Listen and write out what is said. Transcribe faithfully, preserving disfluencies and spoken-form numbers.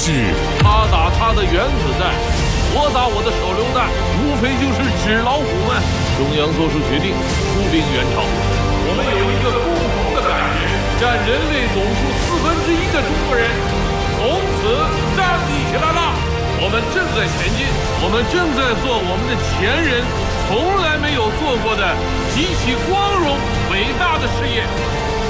是他打他的原子弹，我打我的手榴弹，无非就是纸老虎们。中央做出决定，出兵援朝。我们有一个共同的感觉，占人类总数四分之一的中国人从此站立起来了。我们正在前进，我们正在做我们的前人从来没有做过的极其光荣伟大的事业。